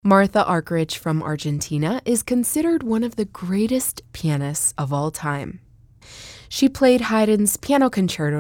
Martha Argerich from Argentina is considered one of the greatest pianists of all time. She played Haydn's Piano Concerto